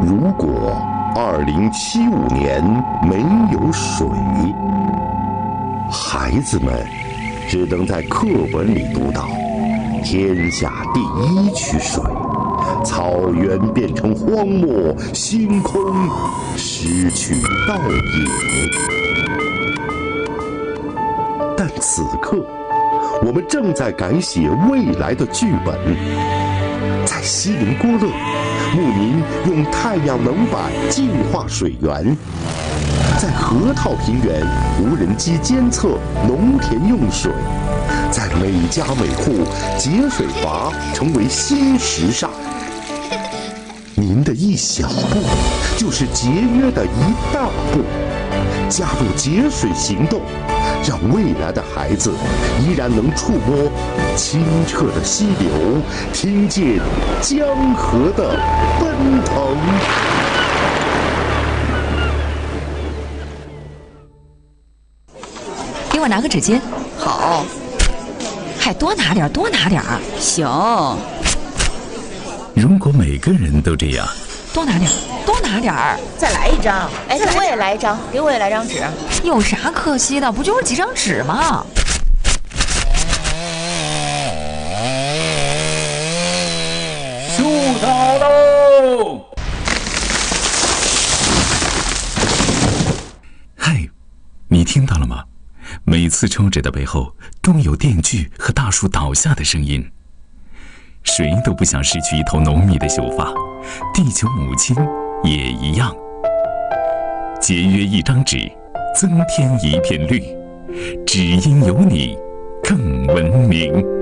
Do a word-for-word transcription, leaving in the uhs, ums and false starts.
如果二零七五年没有水，孩子们只能在课本里读到天下第一区水，草原变成荒漠，星空失去倒影。但此刻，我们正在改写未来的剧本。在锡林郭勒，牧民用太阳能板净化水源；在河套平原，无人机监测农田用水；在每家每户，节水阀成为新时尚。您的一小步，就是节约的一大步。加入节水行动，让未来的孩子依然能触摸清澈的溪流，听见江河的奔腾。 给我拿个纸巾。 好。 还多拿点，多拿点。 行。 如果每个人都这样， 多拿点，多拿点儿。 再来一张。哎，给我也来一张，给我也来张纸。 有啥可惜的？不就是几张纸吗？ 树倒喽！嗨，你听到了吗？每次抽纸的背后都有电锯和大树倒下的声音。谁都不想失去一头浓密的秀发，地球母亲也一样。节约一张纸，增添一片绿，只因有你更文明。